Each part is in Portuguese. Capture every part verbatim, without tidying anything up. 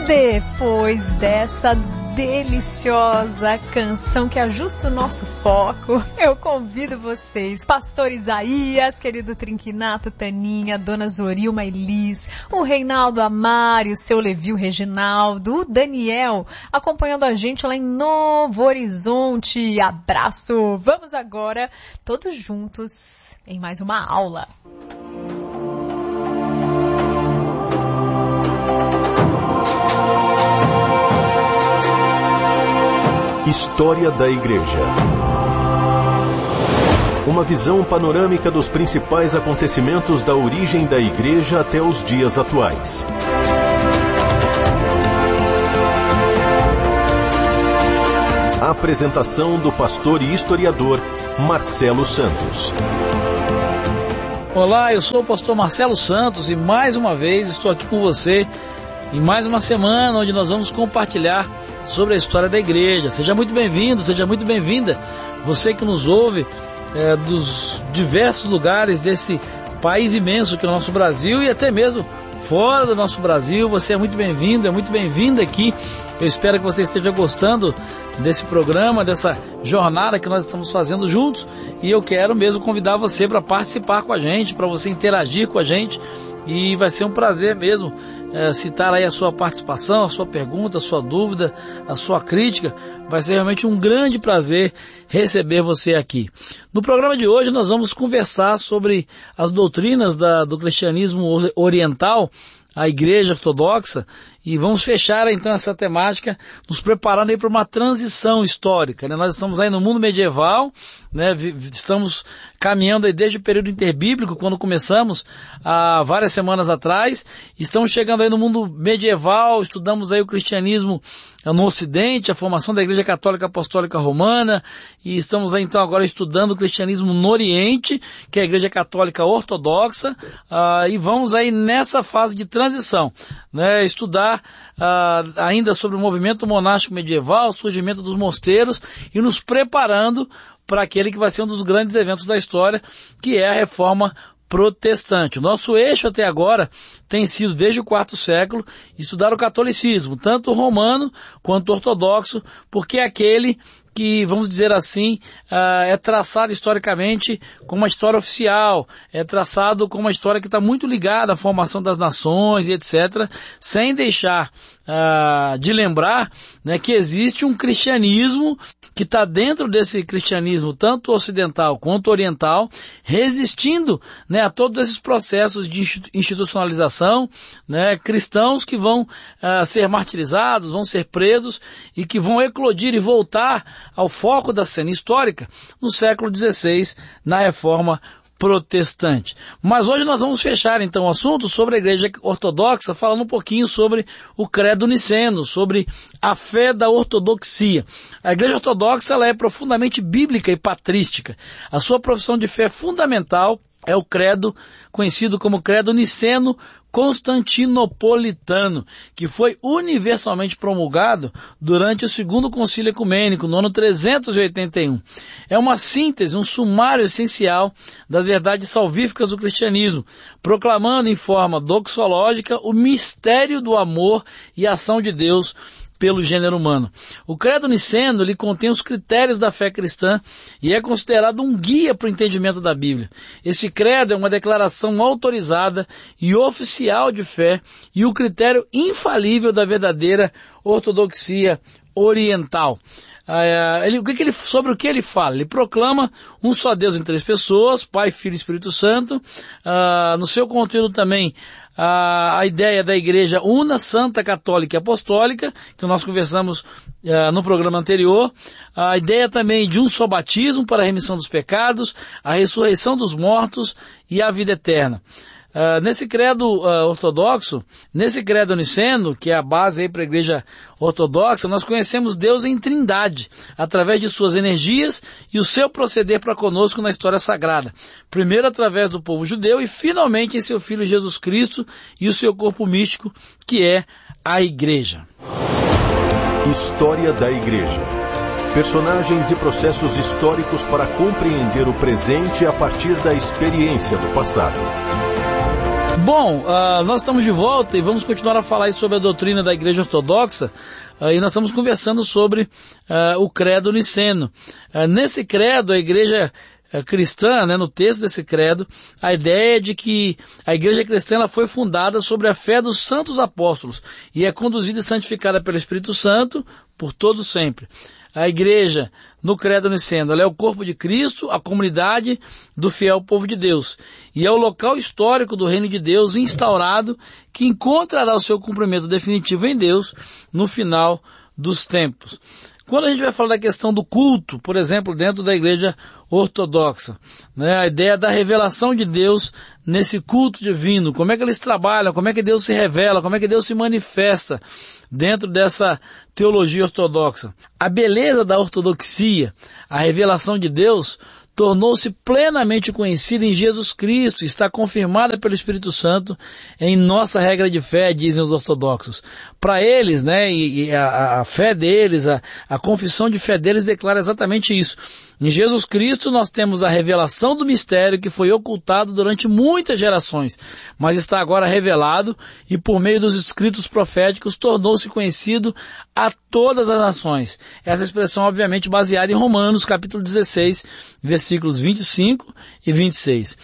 Depois dessa deliciosa canção que ajusta o nosso foco, eu convido vocês, Pastor Isaías, querido Trinquinato, Taninha, Dona Zorilma Elis, o Reinaldo Amário, o seu Levi, o Reginaldo, o Daniel, acompanhando a gente lá em Novo Horizonte. Abraço! Vamos agora, todos juntos, em mais uma aula. História da Igreja. Uma visão panorâmica dos principais acontecimentos da origem da Igreja até os dias atuais. A apresentação do pastor e historiador Marcelo Santos. Olá, eu sou o pastor Marcelo Santos e mais uma vez estou aqui com você em mais uma semana onde nós vamos compartilhar sobre a história da igreja. Seja muito bem-vindo, seja muito bem-vinda, você que nos ouve é, dos diversos lugares desse país imenso que é o nosso Brasil e até mesmo fora do nosso Brasil. Você é muito bem-vindo, é muito bem-vinda aqui. Eu espero que você esteja gostando desse programa, dessa jornada que nós estamos fazendo juntos, e eu quero mesmo convidar você para participar com a gente, para você interagir com a gente, e vai ser um prazer mesmo é, citar aí a sua participação, a sua pergunta, a sua dúvida, a sua crítica. Vai ser realmente um grande prazer receber você aqui. No programa de hoje nós vamos conversar sobre as doutrinas da, do cristianismo oriental, a Igreja Ortodoxa, e vamos fechar então essa temática, nos preparando aí para uma transição histórica, né? Nós estamos aí no mundo medieval, né? Estamos caminhando aí desde o período interbíblico, quando começamos há várias semanas atrás, estamos chegando aí no mundo medieval, estudamos aí o cristianismo no Ocidente, a formação da Igreja Católica Apostólica Romana, e estamos aí então agora estudando o cristianismo no Oriente, que é a Igreja Católica Ortodoxa, uh, e vamos aí nessa fase de transição, né? Estudar Uh, ainda sobre o movimento monástico medieval, o surgimento dos mosteiros, e nos preparando para aquele que vai ser um dos grandes eventos da história, que é a Reforma Protestante. O nosso eixo até agora tem sido, desde o quarto século, estudar o catolicismo, tanto romano quanto ortodoxo, porque é aquele que, vamos dizer assim, uh, é traçado historicamente como uma história oficial, é traçado como uma história que está muito ligada à formação das nações e etcétera, sem deixar uh, de lembrar, né, que existe um cristianismo que está dentro desse cristianismo, tanto ocidental quanto oriental, resistindo, né, a todos esses processos de institucionalização, né, cristãos que vão uh, ser martirizados, vão ser presos e que vão eclodir e voltar ao foco da cena histórica no século dezesseis, na Reforma Protestante. Mas hoje nós vamos fechar então o assunto sobre a Igreja Ortodoxa, falando um pouquinho sobre o credo niceno, sobre a fé da ortodoxia. A Igreja Ortodoxa, ela é profundamente bíblica e patrística. A sua profissão de fé fundamental é o credo conhecido como credo niceno constantinopolitano, que foi universalmente promulgado durante o segundo concílio ecumênico, no ano trezentos e oitenta e um. É uma síntese, um sumário essencial das verdades salvíficas do cristianismo, proclamando em forma doxológica o mistério do amor e ação de Deus pelo gênero humano. O credo niceno, ele contém os critérios da fé cristã e é considerado um guia para o entendimento da Bíblia. Esse credo é uma declaração autorizada e oficial de fé e o critério infalível da verdadeira ortodoxia oriental. Uh, ele, o que que ele, sobre o que ele fala? Ele proclama um só Deus em três pessoas, Pai, Filho e Espírito Santo. Uh, no seu conteúdo também a, a ideia da igreja una, santa, católica e apostólica, que nós conversamos uh, no programa anterior. A ideia também de um só batismo para a remissão dos pecados, a ressurreição dos mortos e a vida eterna. Uh, nesse credo uh, ortodoxo, nesse credo niceno, que é a base aí para a igreja ortodoxa, nós conhecemos Deus em trindade, através de suas energias e o seu proceder para conosco na história sagrada. Primeiro através do povo judeu e finalmente em seu Filho Jesus Cristo e o seu corpo místico, que é a igreja. História da Igreja. Personagens e processos históricos para compreender o presente a partir da experiência do passado. Bom, uh, nós estamos de volta e vamos continuar a falar sobre a doutrina da Igreja Ortodoxa. Uh, e nós estamos conversando sobre uh, o credo niceno. Uh, nesse credo, a Igreja uh, cristã, né, no texto desse credo, a ideia é de que a Igreja cristã ela foi fundada sobre a fé dos santos apóstolos e é conduzida e santificada pelo Espírito Santo por todo sempre. A Igreja, no credo niceno, ela é o corpo de Cristo, a comunidade do fiel povo de Deus. E é o local histórico do reino de Deus instaurado que encontrará o seu cumprimento definitivo em Deus no final dos tempos. Quando a gente vai falar da questão do culto, por exemplo, dentro da Igreja Ortodoxa, né, a ideia da revelação de Deus nesse culto divino, como é que eles trabalham, como é que Deus se revela, como é que Deus se manifesta dentro dessa teologia ortodoxa. A beleza da ortodoxia, a revelação de Deus, tornou-se plenamente conhecida em Jesus Cristo, está confirmada pelo Espírito Santo em nossa regra de fé, dizem os ortodoxos. Para eles, né, e, e a, a fé deles, a, a confissão de fé deles declara exatamente isso. Em Jesus Cristo nós temos a revelação do mistério que foi ocultado durante muitas gerações, mas está agora revelado e por meio dos escritos proféticos tornou-se conhecido a todas as nações. Essa expressão obviamente baseada em Romanos capítulo dezesseis, versículos vinte e cinco e vinte e seis.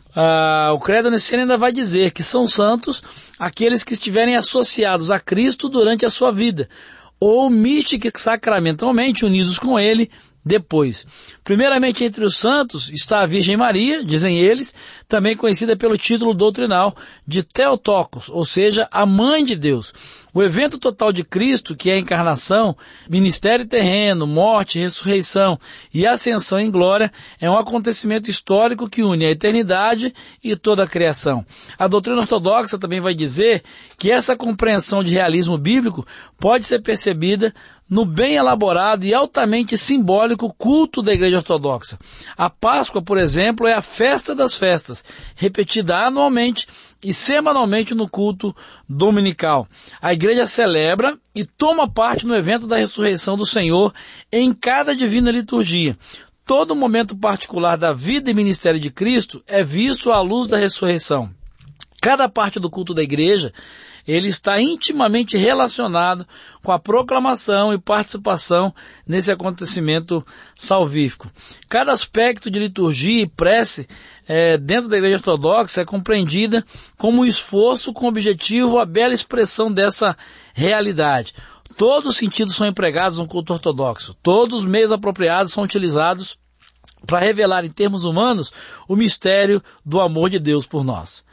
Uh, o credo niceno ainda vai dizer que são santos aqueles que estiverem associados a Cristo durante a sua vida, ou mística e sacramentalmente unidos com Ele depois. Primeiramente entre os santos está a Virgem Maria, dizem eles, também conhecida pelo título doutrinal de Theotokos, ou seja, a Mãe de Deus. O evento total de Cristo, que é a encarnação, ministério terreno, morte, ressurreição e ascensão em glória, é um acontecimento histórico que une a eternidade e toda a criação. A doutrina ortodoxa também vai dizer que essa compreensão de realismo bíblico pode ser percebida no bem elaborado e altamente simbólico culto da Igreja Ortodoxa. A Páscoa, por exemplo, é a festa das festas, repetida anualmente e semanalmente no culto dominical. A Igreja celebra e toma parte no evento da ressurreição do Senhor em cada divina liturgia. Todo momento particular da vida e ministério de Cristo é visto à luz da ressurreição. Cada parte do culto da Igreja ele está intimamente relacionado com a proclamação e participação nesse acontecimento salvífico. Cada aspecto de liturgia e prece é, dentro da Igreja Ortodoxa é compreendida como um esforço com objetivo a bela expressão dessa realidade. Todos os sentidos são empregados no culto ortodoxo. Todos os meios apropriados são utilizados para revelar em termos humanos o mistério do amor de Deus por nós.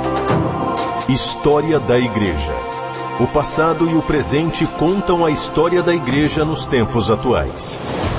História da Igreja. O passado e o presente contam a história da Igreja nos tempos atuais.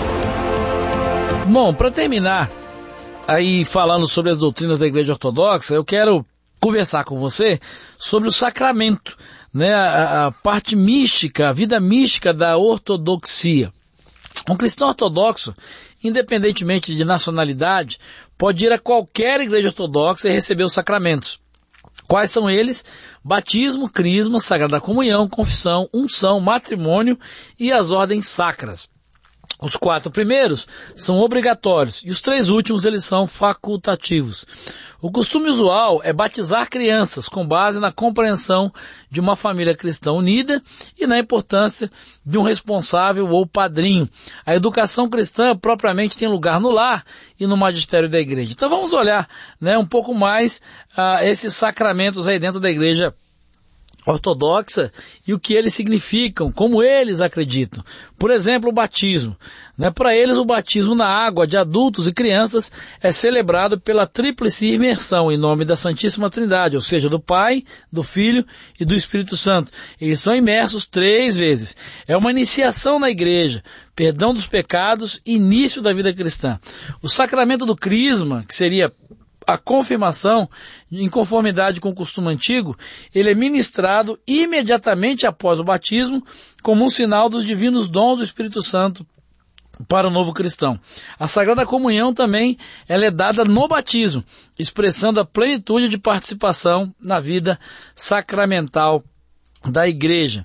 Bom, para terminar, aí falando sobre as doutrinas da Igreja Ortodoxa, eu quero conversar com você sobre o sacramento, né, a, a parte mística, a vida mística da ortodoxia. Um cristão ortodoxo, independentemente de nacionalidade, pode ir a qualquer igreja ortodoxa e receber os sacramentos. Quais são eles? Batismo, crisma, sagrada comunhão, confissão, unção, matrimônio e as ordens sacras. Os quatro primeiros são obrigatórios e os três últimos eles são facultativos. O costume usual é batizar crianças com base na compreensão de uma família cristã unida e na importância de um responsável ou padrinho. A educação cristã propriamente tem lugar no lar e no magistério da igreja. Então vamos olhar, né, um pouco mais uh, esses sacramentos aí dentro da igreja ortodoxa e o que eles significam, como eles acreditam. Por exemplo, o batismo. Né? Para eles, o batismo na água de adultos e crianças é celebrado pela tríplice imersão em nome da Santíssima Trindade, ou seja, do Pai, do Filho e do Espírito Santo. Eles são imersos três vezes. É uma iniciação na igreja, perdão dos pecados, início da vida cristã. O sacramento do crisma, que seria a confirmação, em conformidade com o costume antigo, ele é ministrado imediatamente após o batismo, como um sinal dos divinos dons do Espírito Santo para o novo cristão. A Sagrada Comunhão também ela é dada no batismo, expressando a plenitude de participação na vida sacramental da igreja.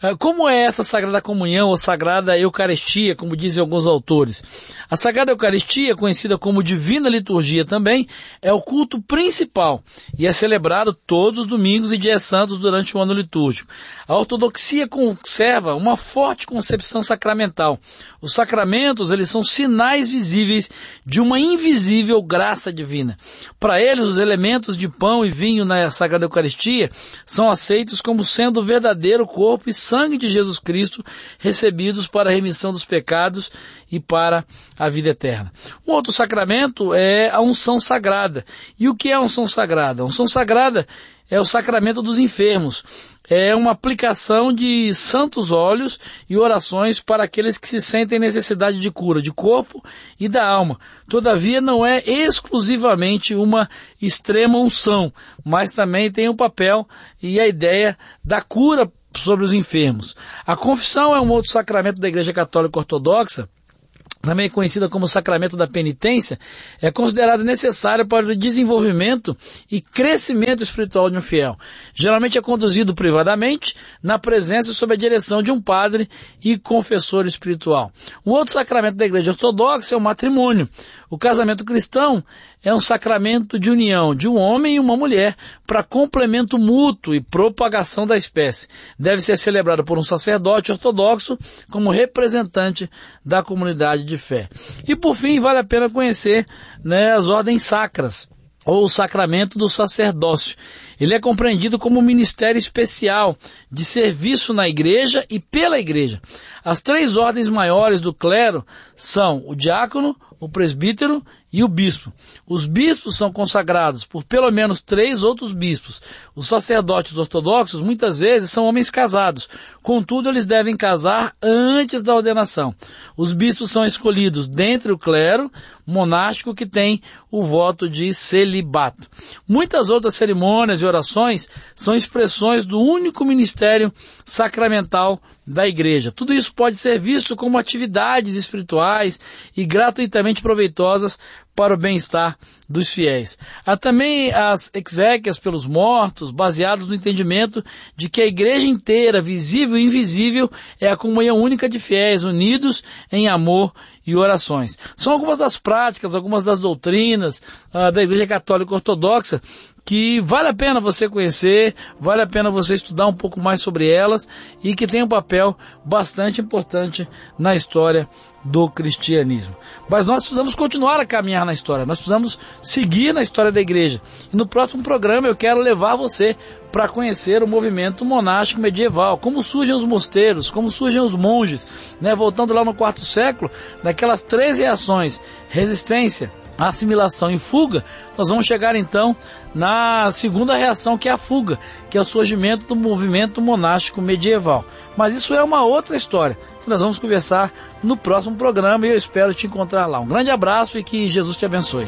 Como é essa Sagrada Comunhão ou Sagrada Eucaristia, como dizem alguns autores? A Sagrada Eucaristia, conhecida como Divina Liturgia também, é o culto principal e é celebrado todos os domingos e dias santos durante o ano litúrgico. A ortodoxia conserva uma forte concepção sacramental. Os sacramentos, eles são sinais visíveis de uma invisível graça divina. Para eles, os elementos de pão e vinho na Sagrada Eucaristia são aceitos como sendo o verdadeiro corpo e sangue de Jesus Cristo, recebidos para a remissão dos pecados e para a vida eterna. Um outro sacramento é a unção sagrada. E o que é a unção sagrada? A unção sagrada é o sacramento dos enfermos. É uma aplicação de santos óleos e orações para aqueles que se sentem necessidade de cura de corpo e da alma. Todavia, não é exclusivamente uma extrema unção, mas também tem o papel e a ideia da cura sobre os enfermos. A confissão é um outro sacramento da Igreja Católica Ortodoxa, também conhecida como sacramento da penitência, é considerado necessário para o desenvolvimento e crescimento espiritual de um fiel. Geralmente é conduzido privadamente, na presença e sob a direção de um padre e confessor espiritual. Um outro sacramento da Igreja Ortodoxa é o matrimônio. O casamento cristão é um sacramento de união de um homem e uma mulher para complemento mútuo e propagação da espécie. Deve ser celebrado por um sacerdote ortodoxo como representante da comunidade de fé. E por fim, vale a pena conhecer, né, as ordens sacras, ou o sacramento do sacerdócio. Ele é compreendido como um ministério especial de serviço na igreja e pela igreja. As três ordens maiores do clero são o diácono, o presbítero e o bispo. Os bispos são consagrados por pelo menos três outros bispos. Os sacerdotes ortodoxos muitas vezes são homens casados, contudo eles devem casar antes da ordenação. Os bispos são escolhidos dentre o clero monástico que tem o voto de celibato. Muitas outras cerimônias e orações são expressões do único ministério sacramental da igreja. Tudo isso pode ser visto como atividades espirituais e gratuitamente proveitosas para o bem-estar dos fiéis. Há também as exéquias pelos mortos, baseados no entendimento de que a igreja inteira, visível e invisível, é a comunhão única de fiéis unidos em amor e orações. São algumas das práticas, algumas das doutrinas uh, da Igreja Católica Ortodoxa que vale a pena você conhecer, vale a pena você estudar um pouco mais sobre elas e que tem um papel bastante importante na história do cristianismo. Mas nós precisamos continuar a caminhar na história, nós precisamos seguir na história da igreja. E no próximo programa eu quero levar você para conhecer o movimento monástico medieval, como surgem os mosteiros, como surgem os monges, né? Voltando lá no quarto século, daquelas três reações, resistência, assimilação e fuga, nós vamos chegar então na segunda reação, que é a fuga, que é o surgimento do movimento monástico medieval. Mas isso é uma outra história, que nós vamos conversar no próximo programa e eu espero te encontrar lá. Um grande abraço e que Jesus te abençoe.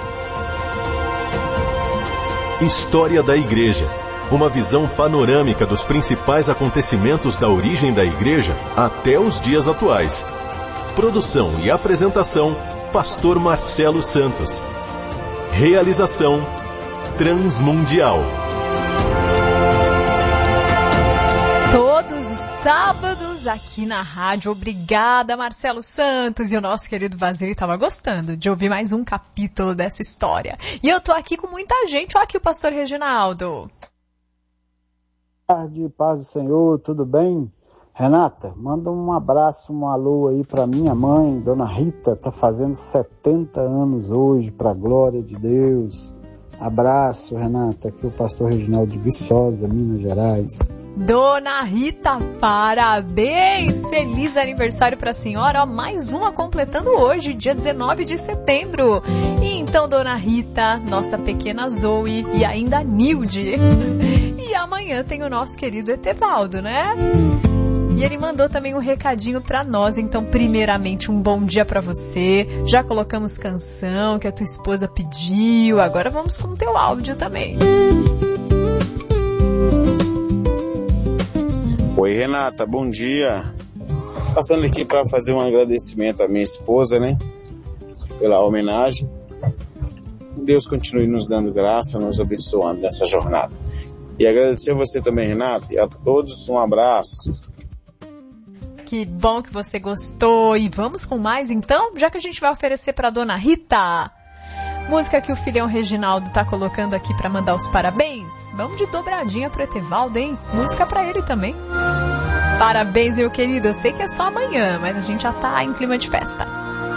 História da Igreja. Uma visão panorâmica dos principais acontecimentos da origem da Igreja até os dias atuais. Produção e apresentação, Pastor Marcelo Santos. Realização Transmundial. Todos os sábados aqui na rádio. Obrigada, Marcelo Santos. E o nosso querido Vasily estava gostando de ouvir mais um capítulo dessa história. E eu tô aqui com muita gente. Olha aqui o pastor Reginaldo. Boa tarde, paz do Senhor, tudo bem? Renata, manda um abraço, um alô aí para minha mãe, Dona Rita, tá fazendo setenta anos hoje, para a glória de Deus. Abraço, Renata, aqui é o pastor Reginaldo de Viçosa, Minas Gerais. Dona Rita, parabéns! Feliz aniversário para a senhora, ó, mais uma completando hoje, dia dezenove de setembro. E então, Dona Rita, nossa pequena Zoe e ainda a Nilde. E amanhã tem o nosso querido Etevaldo, né? E ele mandou também um recadinho para nós. Então, primeiramente, um bom dia para você. Já colocamos canção que a tua esposa pediu. Agora vamos com o teu áudio também. Oi, Renata, bom dia. Passando aqui para fazer um agradecimento à minha esposa, né? Pela homenagem. Deus continue nos dando graça, nos abençoando nessa jornada. E agradecer a você também, Renata, e a todos um abraço. Que bom que você gostou. E vamos com mais então, já que a gente vai oferecer para Dona Rita. Música que o filhão Reginaldo tá colocando aqui para mandar os parabéns. Vamos de dobradinha pro Etevaldo, hein? Música para ele também. Parabéns, meu querido. Eu sei que é só amanhã, mas a gente já tá em clima de festa.